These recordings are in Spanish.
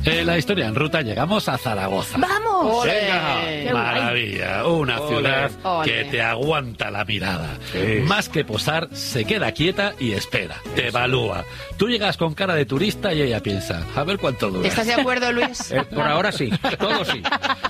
La historia en ruta, llegamos a Zaragoza. ¡Vamos! ¡Venga! Maravilla, una ciudad que te aguanta la mirada. Más que posar, se queda quieta y espera, te evalúa. Tú llegas con cara de turista y ella piensa, a ver cuánto dura. ¿Estás de acuerdo, Luis? Por ahora sí, todo sí.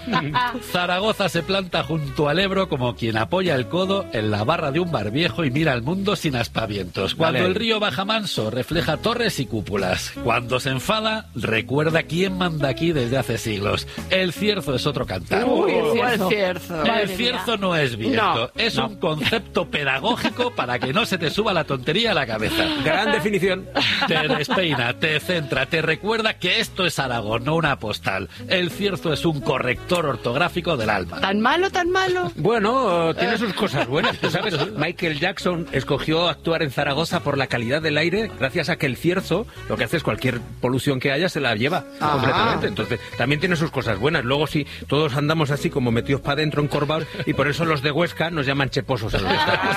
Zaragoza se planta junto al Ebro como quien apoya el codo en la barra de un bar viejo y mira al mundo sin aspavientos. Cuando el río baja manso, refleja torres y cúpulas. Cuando se enfada, recuerda quién manda aquí desde hace siglos. El cierzo es otro cantar. Uy, el cierzo. El cierzo no es viento, es un concepto pedagógico para que no se te suba la tontería a la cabeza. Gran definición. Te despeina, te centra, te recuerda que esto es Aragón, no una postal. El cierzo es un corrector ortográfico del alma. ¿Tan malo, tan malo? Bueno, tiene sus cosas buenas. ¿Tú sabes? Michael Jackson escogió actuar en Zaragoza por la calidad del aire, gracias a que el cierzo, lo que hace es cualquier polución que haya, se la lleva completamente. Entonces, también tiene sus cosas buenas. Luego sí, todos andamos así como metidos para adentro, encorvados, y por eso los de Huesca nos llaman cheposos en los estadios.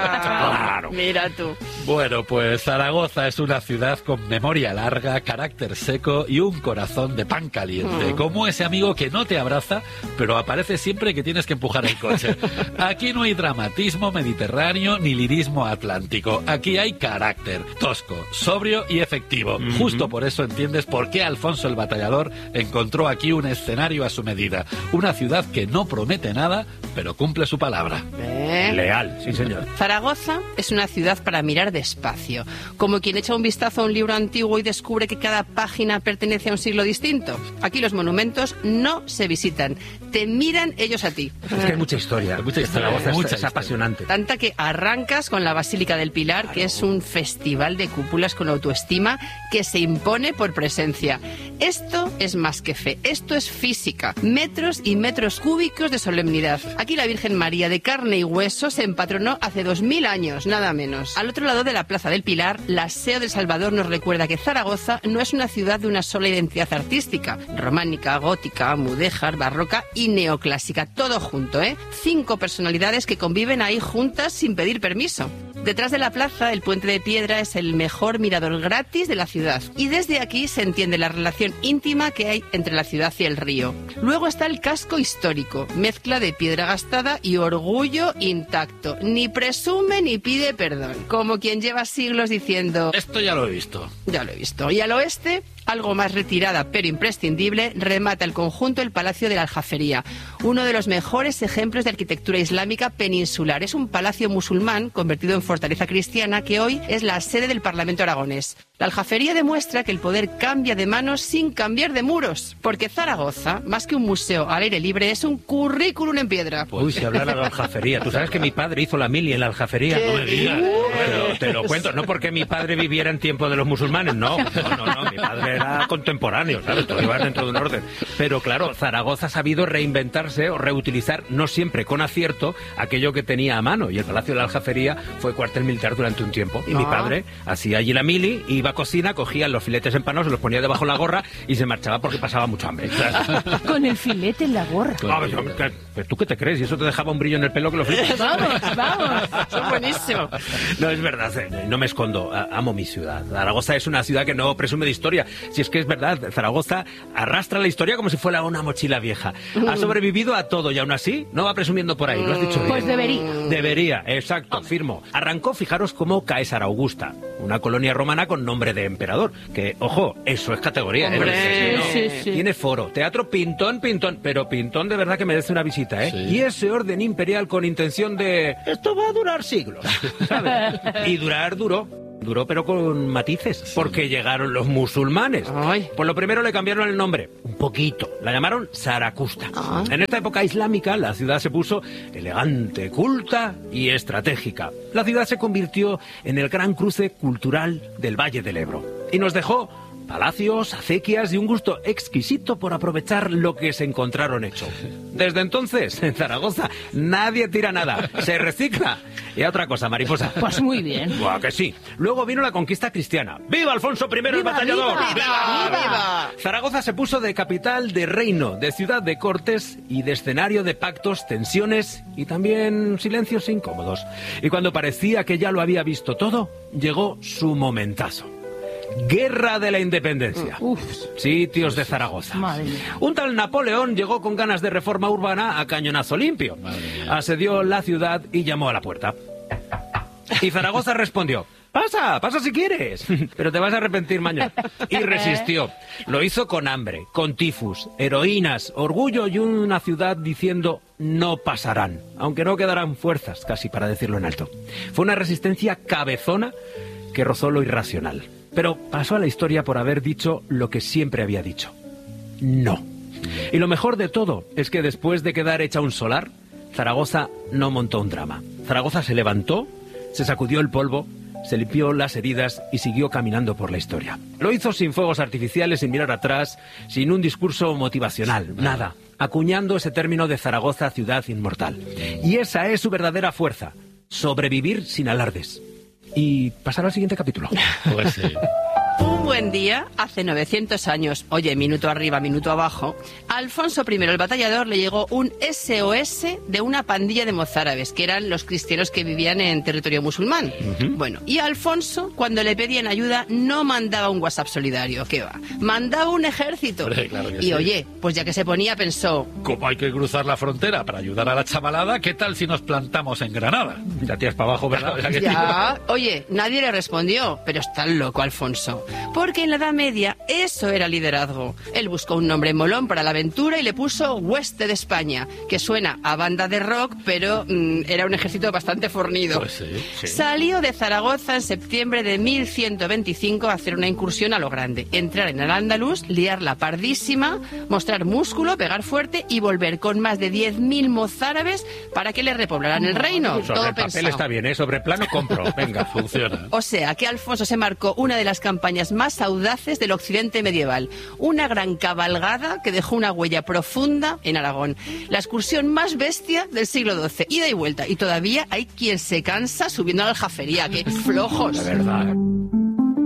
Claro. Mira tú. Bueno, pues Zaragoza es una ciudad con memoria larga, carácter seco y un corazón de pan caliente. Como ese amigo que no te abraza, pero aparece siempre que tienes que empujar el coche. Aquí no hay dramatismo mediterráneo ni lirismo atlántico. Aquí hay carácter, tosco, sobrio y efectivo. Justo por eso entiendes por qué Alfonso el Batallador encontró aquí un escenario a su medida. Una ciudad que no promete nada, pero cumple su palabra. Leal, sí señor. Zaragoza es una ciudad para mirar despacio, como quien echa un vistazo a un libro antiguo y descubre que cada página pertenece a un siglo distinto. Aquí los monumentos no se visitan, te miran ellos a ti. Es que hay mucha historia. Zaragoza es apasionante. Tanta que arrancas con la Basílica del Pilar, que es un festival de cúpulas con autoestima que se impone por presencia. Esto es más que fe, esto es física. Metros y metros cúbicos de solemnidad. Aquí la Virgen María de carne y hueso se empatronó hace 2000 años, nada menos. Al otro lado de la Plaza del Pilar, la SEO de Salvador nos recuerda que Zaragoza no es una ciudad de una sola identidad artística. Románica, gótica, mudéjar, barroca y neoclásica. Todo junto, ¿eh? 5 personalidades que conviven ahí juntas sin pedir permiso. Detrás de la plaza, el Puente de Piedra es el mejor mirador gratis de la ciudad. Y desde aquí se entiende la relación íntima que hay entre la ciudad y el río. Luego está el casco histórico, mezcla de piedra gastada y orgullo intacto. Ni presume ni pide perdón. Como quien lleva siglos diciendo... Esto ya lo he visto. Ya lo he visto. Y al oeste... algo más retirada, pero imprescindible, remata el conjunto el Palacio de la Aljafería, uno de los mejores ejemplos de arquitectura islámica peninsular. Es un palacio musulmán convertido en fortaleza cristiana que hoy es la sede del Parlamento aragonés. La Aljafería demuestra que el poder cambia de manos sin cambiar de muros, porque Zaragoza, más que un museo al aire libre, es un currículum en piedra. Uy, si hablara de la Aljafería. ¿Tú sabes que mi padre hizo la mili en la Aljafería? No me digas. Pero te lo cuento, no porque mi padre viviera en tiempo de los musulmanes, no, mi padre era contemporáneo, ¿sabes? Todo iba dentro de un orden. Pero claro, Zaragoza ha sabido reinventarse o reutilizar, no siempre con acierto, aquello que tenía a mano. Y el Palacio de la Aljafería fue cuartel militar durante un tiempo. Y mi padre hacía allí la mili, iba a cocina, cogía los filetes empanados, se los ponía debajo de la gorra y se marchaba porque pasaba mucho hambre. Con el filete en la gorra. ¿Pero tú qué te crees? ¿Y eso te dejaba un brillo en el pelo que lo flipas? Vamos. Son buenísimos. No, es verdad, no me escondo, amo mi ciudad. Zaragoza es una ciudad que no presume de historia. Si es que es verdad, Zaragoza arrastra la historia como si fuera una mochila vieja. Ha sobrevivido a todo y aún así no va presumiendo por ahí, lo has dicho bien. Pues debería. Debería, exacto, firmo. Arrancó, fijaros, como Caesar Augusta, una colonia romana con nombre de emperador, que, ojo, eso es categoría. Sí. Tiene foro, teatro, pintón, pero pintón de verdad que merece una visita, ¿eh? Sí. Y ese orden imperial con intención de... Esto va a durar siglos, ¿sabes? Y duró, pero con matices, porque llegaron los musulmanes. Ay. Por lo primero le cambiaron el nombre, un poquito. La llamaron Zaracusta. En esta época islámica, la ciudad se puso elegante, culta y estratégica. La ciudad se convirtió en el gran cruce cultural del Valle del Ebro. Y nos dejó palacios, acequias y un gusto exquisito por aprovechar lo que se encontraron hecho. Desde entonces, en Zaragoza, nadie tira nada, se recicla. Y a otra cosa, mariposa. Pues muy bien. Buah, que sí. Luego vino la conquista cristiana. ¡Viva Alfonso I el Batallador! ¡Viva! Zaragoza se puso de capital de reino, de ciudad de cortes y de escenario de pactos, tensiones y también silencios incómodos. Y cuando parecía que ya lo había visto todo, llegó su momentazo. Guerra de la Independencia. Sitios de Zaragoza. Madre mía. Un tal Napoleón llegó con ganas de reforma urbana a cañonazo limpio. Asedió la ciudad y llamó a la puerta. Y Zaragoza respondió: pasa si quieres, pero te vas a arrepentir mañana. Y resistió. Lo hizo con hambre, con tifus, heroínas, orgullo y una ciudad diciendo: no pasarán, aunque no quedarán fuerzas, casi para decirlo en alto. Fue una resistencia cabezona que rozó lo irracional. Pero pasó a la historia por haber dicho lo que siempre había dicho: no. Y lo mejor de todo es que después de quedar hecha un solar, Zaragoza no montó un drama. Zaragoza se levantó, se sacudió el polvo, se limpió las heridas y siguió caminando por la historia. Lo hizo sin fuegos artificiales, sin mirar atrás, sin un discurso motivacional, nada. Acuñando ese término de Zaragoza, ciudad inmortal. Y esa es su verdadera fuerza: sobrevivir sin alardes. Y pasar al siguiente capítulo. Pues sí. Un buen día, hace 900 años, oye, minuto arriba, minuto abajo, a Alfonso I el Batallador le llegó un SOS de una pandilla de mozárabes, que eran los cristianos que vivían en territorio musulmán. Bueno, y a Alfonso, cuando le pedían ayuda, no mandaba un WhatsApp solidario, ¿qué va? Mandaba un ejército. Hombre, claro que y sí. oye, pues ya que se ponía, pensó: Como hay que cruzar la frontera para ayudar a la chavalada, ¿qué tal si nos plantamos en Granada? Ya tiras para abajo, ¿verdad? ya, oye, nadie le respondió, pero está loco Alfonso. Porque en la Edad Media eso era liderazgo. Él buscó un nombre molón para la aventura y le puso Hueste de España, que suena a banda de rock, pero era un ejército bastante fornido. Pues sí. Salió de Zaragoza en septiembre de 1125 a hacer una incursión a lo grande. Entrar en el Andaluz, liarla pardísima, mostrar músculo, pegar fuerte y volver con más de 10.000 mozárabes para que le repoblaran el reino. Sobre Todo el papel pensado. está bien, ¿eh? Sobre el plano compro. Venga, Funciona. O sea, que Alfonso se marcó una de las campañas más audaces del occidente medieval. Una gran cabalgada que dejó una huella profunda en Aragón. La excursión más bestia del siglo XII. Ida y vuelta. Y todavía hay quien se cansa subiendo a la aljafería. ¡Qué flojos! de verdad.